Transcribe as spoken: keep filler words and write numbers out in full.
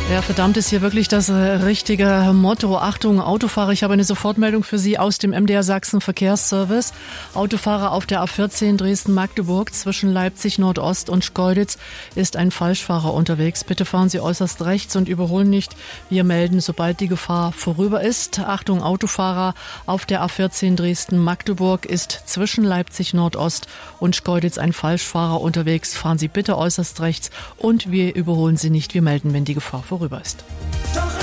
Ja, verdammt ist hier wirklich das äh, richtige Motto. Achtung, Autofahrer, ich habe eine Sofortmeldung für Sie aus dem M D R Sachsen Verkehrsservice. Autofahrer auf der A vierzehn Dresden-Magdeburg zwischen Leipzig Nordost und Schkeuditz ist ein Falschfahrer unterwegs. Bitte fahren Sie äußerst rechts und überholen nicht. Wir melden, sobald die Gefahr vorüber ist. Achtung, Autofahrer auf der A vierzehn Dresden-Magdeburg ist zwischen Leipzig Nordost und Schkeuditz ein Falschfahrer unterwegs. Fahren Sie bitte äußerst rechts und wir überholen Sie nicht. Wir melden, wenn die Gefahr vorüber ist.